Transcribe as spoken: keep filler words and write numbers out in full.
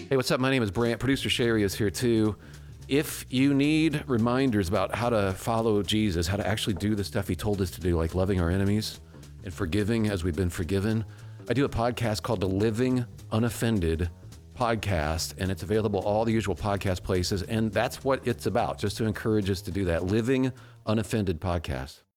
Hey, what's up? My name is Brant. Producer Sherry is here too. If you need reminders about how to follow Jesus, how to actually do the stuff he told us to do, like loving our enemies and forgiving as we've been forgiven, I do a podcast called the Living Unoffended Podcast, and it's available all the usual podcast places. And that's what it's about, just to encourage us to do that. Living Unoffended Podcast.